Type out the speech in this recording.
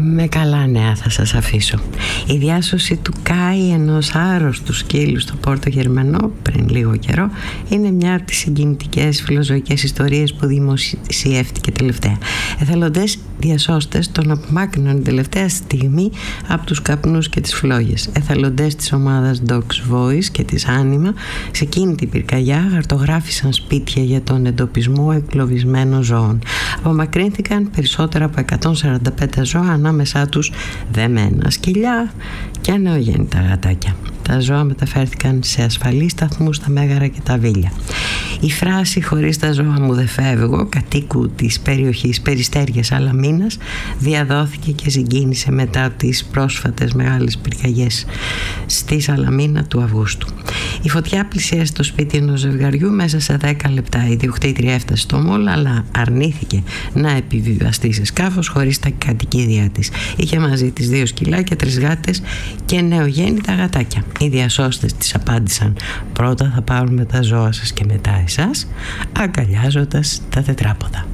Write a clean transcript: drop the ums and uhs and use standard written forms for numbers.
Με καλά νέα θα σας αφήσω. Η διάσωση του Κάι, ενός άρρωστου σκύλου στο Πόρτο Γερμανό πριν λίγο καιρό, είναι μια από τις συγκινητικές φιλοζωικές ιστορίες που δημοσιεύτηκε τελευταία. Εθελοντές διασώστες τον απομάκρυναν τελευταία στιγμή από τους καπνούς και τις φλόγες. Εθελοντές της ομάδας Dogs Voice και της Άνιμα σε εκείνη την πυρκαγιά χαρτογράφησαν σπίτια για τον εντοπισμό εγκλωβισμένων ζώων. Απομακρύνθηκαν περισσότερα από 145 ζώα, ανάμεσά τους δεμένα σκυλιά και νεογέννητα γατάκια. Τα ζώα μεταφέρθηκαν σε ασφαλείς σταθμούς στα Μέγαρα και τα Βίλια. Η φράση «χωρίς τα ζώα μου δεν φεύγω» κατοίκου της περιοχής Περιστέριας Σαλαμίνας διαδόθηκε και συγκίνησε μετά τις πρόσφατες μεγάλες πυρκαγιές στη Σαλαμίνα του Αυγούστου. Η φωτιά πλησίασε το σπίτι ενός ζευγαριού μέσα σε 10 λεπτά. Η διοκτήτρια έφτασε στο μόλ, αλλά αρνήθηκε να επιβιβαστεί σε σκάφος χωρίς τα κατοικίδια της. Είχε μαζί της 2 σκυλάκια, 3 γάτες και νεογέννητα γατάκια. Οι διασώστες της απάντησαν: πρώτα θα πάρουμε τα ζώα σας και μετά εσάς, αγκαλιάζοντας τα τετράποδα.